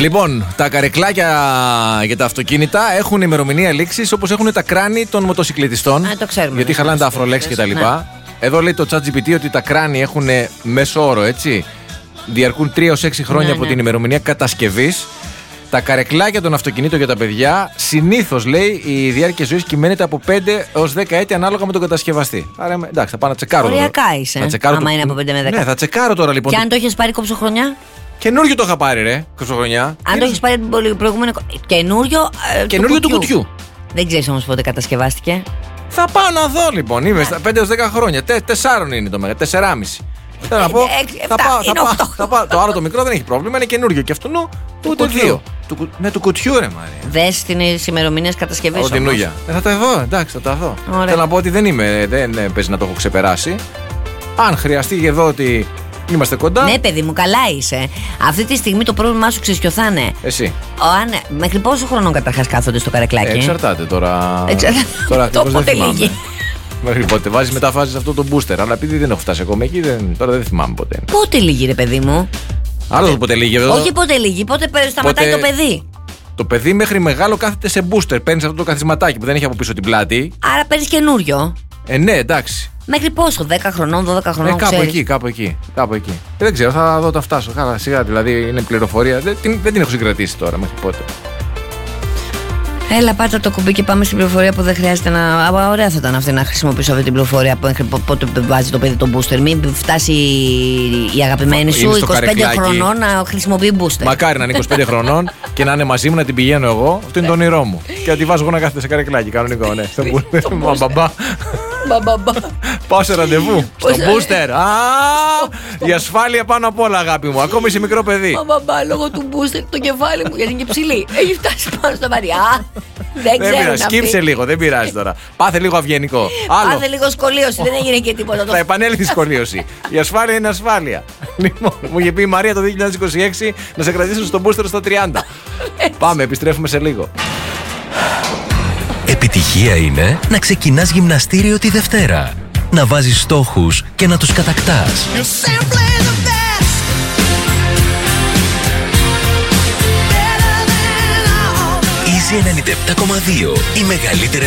Λοιπόν, τα καρεκλάκια για τα αυτοκίνητα έχουν ημερομηνία λήξης, όπως έχουν τα κράνη των μοτοσυκλετιστών. Το ξέρουμε. Γιατί χαλάνε τα αφρολέξ κτλ. Ναι. Εδώ λέει το ChatGPT ότι τα κράνη έχουν μέσο όρο, έτσι. Διαρκούν 3 έως 6 χρόνια από την ημερομηνία κατασκευής. Τα καρεκλάκια των αυτοκινήτων για τα παιδιά, συνήθως λέει η διάρκεια ζωής κυμαίνεται από 5 έως 10 έτη ανάλογα με τον κατασκευαστή. Άρα εντάξει, θα πάω να τσεκάρω. Οριακά είσαι. Άμα είναι από 5 με 10. Ναι, θα τσεκάρω τώρα λοιπόν. Και αν το έχεις πάρει κόψοχρονιά. Καινούριο το είχα πάρει, ρε, κόψοχρονιά. Αν το έχεις πάρει την προηγούμενη. Καινούριο. Καινούριο του κουτιού. Δεν ξέρεις όμως πότε κατασκευάστηκε. Θα πάω να δω λοιπόν. Είμαι στα 5 έως 10 χρόνια. 4 είναι το μέγα, 4,5. Θέλω να πω. Θα πάω. Το άλλο το μικρό δεν έχει πρόβλημα, είναι καινούριο. Και αυτό ούτε 2. Ναι, του κουτιού, ρε Μάρια. Δες τις ημερομηνίες κατασκευής. Την νούγια. Θα τα δω, εντάξει, θα τα δω. Θέλω να πω ότι δεν παίζει να το έχω ξεπεράσει. Αν χρειαστεί και εδώ ότι είμαστε κοντά. Ναι, παιδί μου, καλά είσαι. Αυτή τη στιγμή το πρόβλημά σου ξέρεις ποιο θα είναι. Εσύ. Μέχρι πόσο χρόνο καταρχάς κάθονται στο καρεκλάκι. Εξαρτάται τώρα. Τώρα πότε λύγει. Μέχρι πότε μετά βάζεις αυτό το booster. Αλλά επειδή δεν έχω φτάσει ακόμα εκεί, τώρα δεν θυμάμαι ποτέ. Πότε λύγει, ρε παιδί μου. Άλλο το πότε λύγει εδώ. Όχι πότε λύγει, πότε σταματάει το παιδί. Το παιδί μέχρι μεγάλο κάθεται σε booster. Παίρνεις αυτό το καθισματάκι που δεν έχει από πίσω την πλάτη. Άρα παίρνεις καινούριο. Ναι, εντάξει. Μέχρι πόσο, 10 χρονών, 12 χρονών. Κάπου εκεί. Δεν ξέρω, θα δω, θα φτάσω. Καλά, σιγά, δηλαδή είναι πληροφορία. Δεν την έχω συγκρατήσει τώρα μέχρι πότε. Έλα, πάτα το κουμπί και πάμε στην πληροφορία που δεν χρειάζεται να. Ωραία θα ήταν αυτή να χρησιμοποιήσω αυτή την πληροφορία πότε βάζει το παιδί το booster. Μην φτάσει η αγαπημένη σου 25 χρονών να χρησιμοποιεί booster. Μακάρι να είναι 25 χρονών και να είναι μαζί μου να την πηγαίνω εγώ. Αυτό είναι το όνειρό μου. Και να τη βάζω εγώ να κάθεται σε καρεκλάκι. Κανονικό, ναι. Μπαμπά. Πάω σε ραντεβού. Στο booster. Η ασφάλεια πάνω απ' όλα, αγάπη μου. Ακόμη είσαι μικρό παιδί. Μπαμπά, λόγω του booster το κεφάλι μου γιατί είναι και ψηλή. Έχει φτάσει πάνω στα βαριά. Δεν πειράζει, σκύψε λίγο, δεν πειράζει τώρα. Πάθε λίγο αυγενικό. Πάθε λίγο σκολίωση, δεν έγινε και τίποτα. Θα επανέλθει η σκολίωση. Η ασφάλεια είναι ασφάλεια. Λοιπόν, μου είχε πει η Μαρία το 2026 να σε κρατήσω στο booster στο 30. Πάμε, επιστρέφουμε σε λίγο. Επιτυχία είναι να ξεκινάς γυμναστήριο τη Δευτέρα. Να βάζεις στόχους και να τους κατακτάς. Easy 97,2. Οι μεγαλύτερες